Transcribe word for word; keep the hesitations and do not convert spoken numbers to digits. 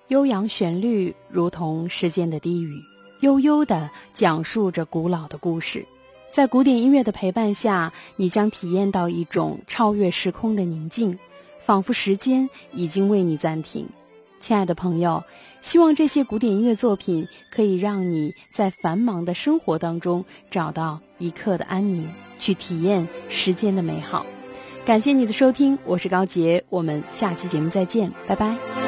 悠扬旋律如同时间的低语，悠悠地讲述着古老的故事。在古典音乐的陪伴下，你将体验到一种超越时空的宁静，仿佛时间已经为你暂停。亲爱的朋友，希望这些古典音乐作品可以让你在繁忙的生活当中找到一刻的安宁，去体验时间的美好。感谢你的收听，我是高洁，我们下期节目再见，拜拜。